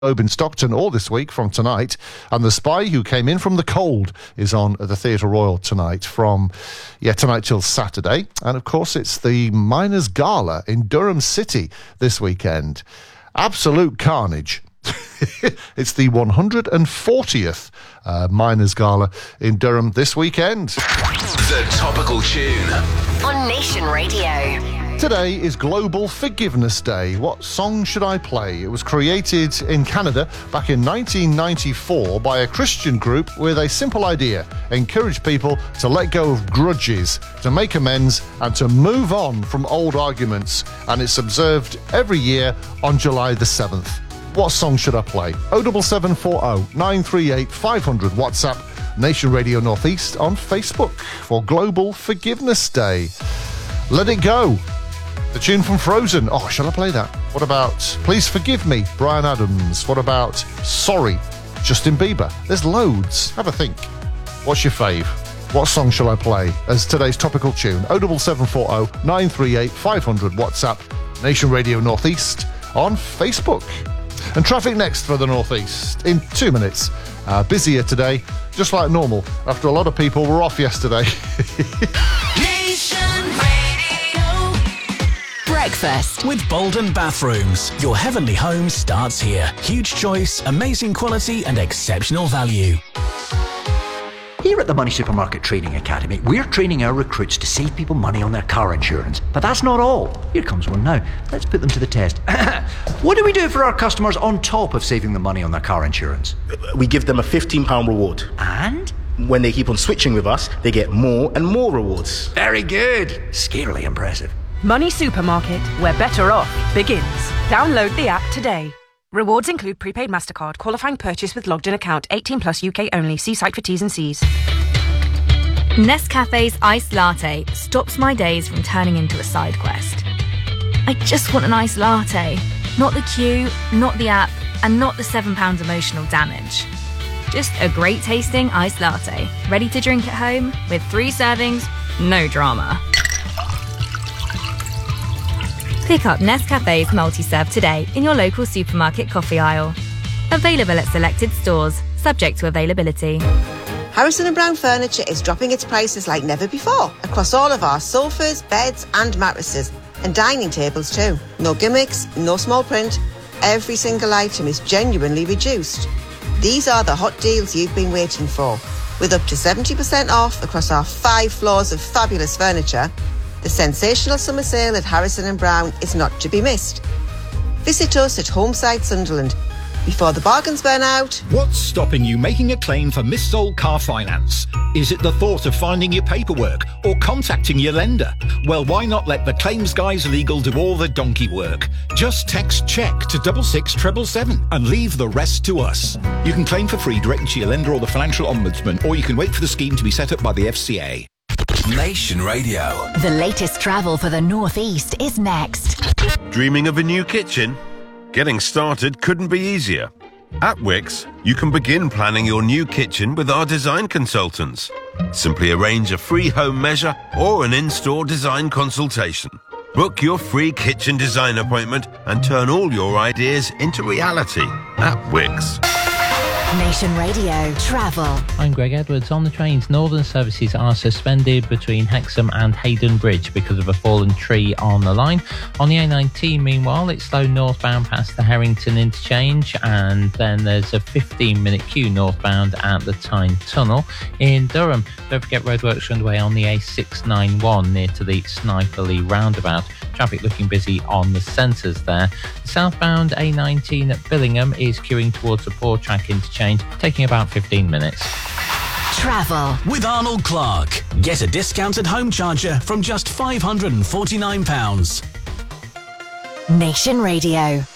In Stockton all this week from tonight, and The Spy Who Came In From the Cold is on at the Theatre Royal tonight tonight till Saturday. And of course it's the Miners' Gala in Durham City this weekend. Absolute carnage. It's the 140th Miners' Gala in Durham this weekend. The Topical Tune on Nation Radio. Today is Global Forgiveness Day. What song should I play? It was created in Canada back in 1994 by a Christian group with a simple idea: encourage people to let go of grudges, to make amends and to move on from old arguments. And it's observed every year on July the 7th. What song should I play? 07740 938 500 WhatsApp, Nation Radio Northeast on Facebook for Global Forgiveness Day. Let It Go. The tune from Frozen. Oh, shall I play that? What about Please Forgive Me, Bryan Adams? What about Sorry, Justin Bieber? There's loads. Have a think. What's your fave? What song shall I play as today's topical tune? 07740 938 500 WhatsApp, Nation Radio Northeast on Facebook. And traffic next for the Northeast in 2 minutes. Busier today, just like normal, after a lot of people were off yesterday. Breakfast with Bolden Bathrooms. Your heavenly home starts here. Huge choice, amazing quality and exceptional value. Here at the Money Supermarket Training Academy, we're training our recruits to save people money on their car insurance. But that's not all. Here comes one now. Let's put them to the test. What do we do for our customers on top of saving them money on their car insurance? We give them a £15 reward. And? When they keep on switching with us, they get more and more rewards. Very good. Scarily impressive. Money Supermarket, where better off begins. Download the app today. Rewards include prepaid MasterCard, qualifying purchase with logged-in account, 18 plus UK only. See site for T's and C's. Nescafe's iced latte stops my days from turning into a side quest. I just want an iced latte. Not the queue, not the app, and not the £7 emotional damage. Just a great tasting iced latte, ready to drink at home with 3 servings, no drama. Pick up Nescafe's multi-serve today in your local supermarket coffee aisle. Available at selected stores, subject to availability. Harrison & Brown Furniture is dropping its prices like never before across all of our sofas, beds and mattresses, and dining tables too. No gimmicks, no small print. Every single item is genuinely reduced. These are the hot deals you've been waiting for. With up to 70% off across our 5 floors of fabulous furniture, the sensational summer sale at Harrison & Brown is not to be missed. Visit us at Homeside Sunderland before the bargains burn out. What's stopping you making a claim for missold car finance? Is it the thought of finding your paperwork or contacting your lender? Well, why not let the Claims Guys Legal do all the donkey work? Just text CHECK to 66777 and leave the rest to us. You can claim for free directly to your lender or the Financial Ombudsman, or you can wait for the scheme to be set up by the FCA. Nation Radio. The latest travel for the Northeast is next. Dreaming of a new kitchen? Getting started couldn't be easier. At Wix, you can begin planning your new kitchen with our design consultants. Simply arrange a free home measure or an in-store design consultation. Book your free kitchen design appointment and turn all your ideas into reality at Wix. Nation Radio Travel. I'm Greg Edwards. On the trains, northern services are suspended between Hexham and Hayden Bridge because of a fallen tree on the line. On the A19, meanwhile, it's slow northbound past the Harrington interchange, and then there's a 15-minute queue northbound at the Tyne Tunnel. In Durham, don't forget roadworks underway on the A691 near to the Sniperley roundabout. Traffic looking busy on the centres there. The southbound A19 at Billingham is queuing towards the Poor Track interchange, taking about 15 minutes. Travel with Arnold Clark. Get a discounted home charger from just £549. Nation Radio.